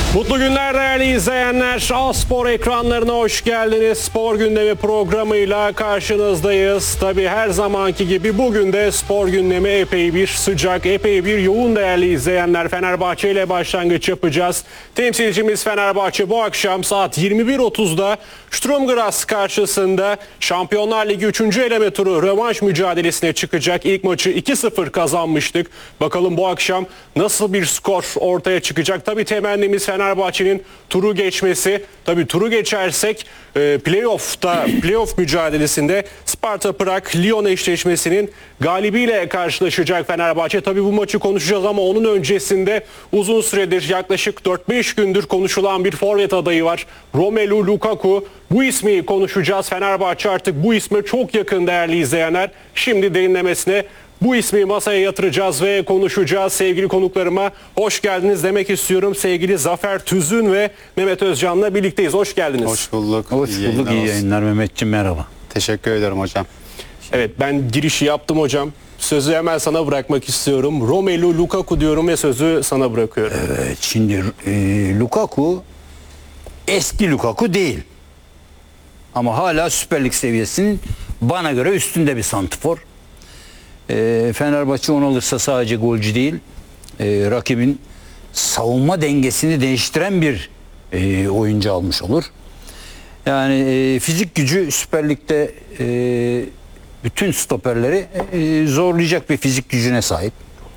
Mutlu günler değerli izleyenler. A-Spor ekranlarına hoş geldiniz. Spor gündemi programıyla karşınızdayız. Tabii her zamanki gibi bugün de spor gündemi epey bir sıcak, epey bir yoğun değerli izleyenler. Fenerbahçe ile başlangıç yapacağız. Temsilcimiz Fenerbahçe bu akşam saat 21.30'da Sturm Graz karşısında Şampiyonlar Ligi 3. eleme turu rövanş mücadelesine çıkacak. İlk maçı 2-0 kazanmıştık. Bakalım bu akşam nasıl bir skor ortaya çıkacak? Tabii temennimiz Fenerbahçe'nin turu geçmesi. Tabii turu geçersek playoff mücadelesinde Sparta Prag-Lyon eşleşmesinin galibiyle karşılaşacak Fenerbahçe. Tabii bu maçı konuşacağız ama onun öncesinde uzun süredir yaklaşık 4-5 gündür konuşulan bir forvet adayı var. Romelu Lukaku. Bu ismi konuşacağız. Fenerbahçe artık bu isme çok yakın değerli izleyenler. Şimdi derinlemesine bu ismi masaya yatıracağız ve konuşacağız. Sevgili konuklarıma hoş geldiniz demek istiyorum. Sevgili Zafer Tüzün ve Mehmet Özcan'la birlikteyiz. Hoş geldiniz. Hoş bulduk. Hoş bulduk. İyi yayınlar Mehmetciğim, merhaba. Teşekkür ederim hocam. Evet, ben girişi yaptım hocam. Sözü hemen sana bırakmak istiyorum. Romelu Lukaku diyorum ve sözü sana bırakıyorum. Evet, şimdi Lukaku eski Lukaku değil. Ama hala Süper Lig seviyesinin bana göre üstünde bir santrfor. Fenerbahçe onu alırsa sadece golcü değil, rakibin savunma dengesini değiştiren bir oyuncu almış olur. Yani fizik gücü Süper Lig'de bütün stoperleri zorlayacak bir fizik gücüne sahip.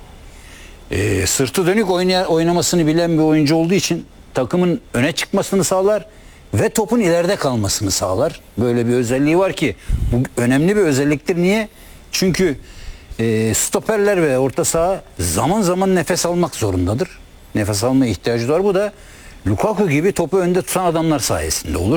Sırtı dönük oynamasını bilen bir oyuncu olduğu için takımın öne çıkmasını sağlar ve topun ileride kalmasını sağlar. Böyle bir özelliği var ki bu önemli bir özelliktir. Niye? Çünkü stoperler ve orta saha zaman zaman nefes almak zorundadır. Nefes almaya ihtiyacı var. Bu da Lukaku gibi topu önde tutan adamlar sayesinde olur.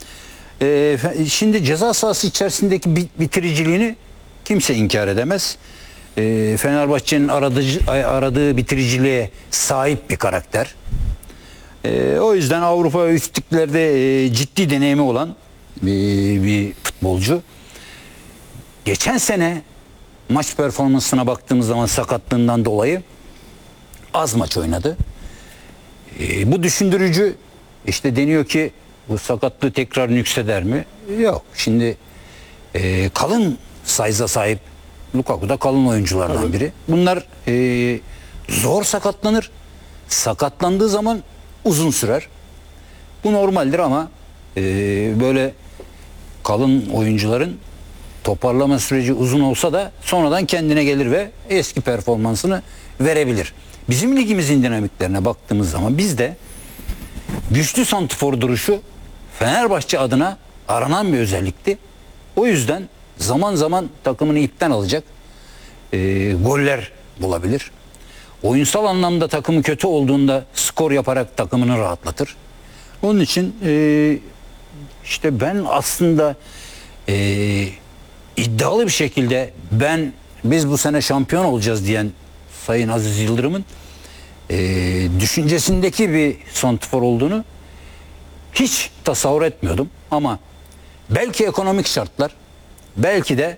Şimdi ceza sahası içerisindeki bitiriciliğini kimse inkar edemez. Fenerbahçe'nin aradığı bitiriciliğe sahip bir karakter. O yüzden Avrupa üstlüklerde ciddi deneyimi olan bir futbolcu. Geçen sene maç performansına baktığımız zaman sakatlığından dolayı az maç oynadı. Bu düşündürücü. İşte deniyor ki bu sakatlığı tekrar nükseder mi? Yok. Şimdi kalın size'a sahip Lukaku da kalın oyunculardan biri. Bunlar zor sakatlanır. Sakatlandığı zaman uzun sürer. Bu normaldir ama böyle kalın oyuncuların toparlama süreci uzun olsa da sonradan kendine gelir ve eski performansını verebilir. Bizim ligimizin dinamiklerine baktığımız zaman bizde güçlü santrfor duruşu Fenerbahçe adına aranan bir özellikti. O yüzden zaman zaman takımını ipten alacak goller bulabilir. Oyunsal anlamda takımı kötü olduğunda skor yaparak takımını rahatlatır. Onun için işte ben aslında iddialı bir şekilde biz bu sene şampiyon olacağız diyen Sayın Aziz Yıldırım'ın düşüncesindeki bir santrfor olduğunu hiç tasavvur etmiyordum. Ama belki ekonomik şartlar, belki de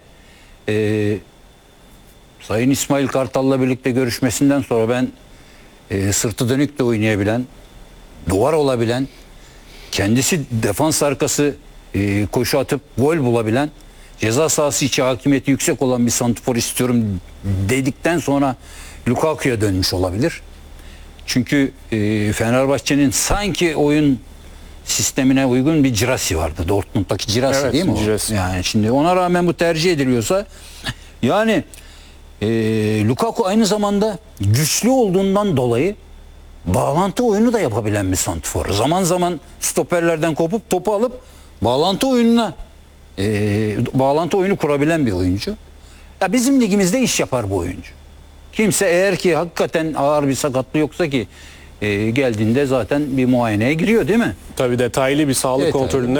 Sayın İsmail Kartal'la birlikte görüşmesinden sonra ben sırtı dönük de oynayabilen, duvar olabilen, kendisi defans arkası koşu atıp gol bulabilen, ceza sahası içi hakimiyeti yüksek olan bir santrfor istiyorum dedikten sonra Lukaku'ya dönmüş olabilir. Çünkü Fenerbahçe'nin sanki oyun sistemine uygun bir Girassi vardı. Dortmund'daki Girassi, evet, değil mi o? Girassi. Yani şimdi ona rağmen bu tercih ediliyorsa yani Lukaku aynı zamanda güçlü olduğundan dolayı bağlantı oyunu da yapabilen bir santrfor. Zaman zaman stoperlerden kopup topu alıp bağlantı oyunu kurabilen bir oyuncu. Ya bizim ligimizde iş yapar bu oyuncu. Kimse eğer ki hakikaten ağır bir sakatlığı yoksa ki geldiğinde zaten bir muayeneye giriyor değil mi? Tabii detaylı bir sağlık kontrolünden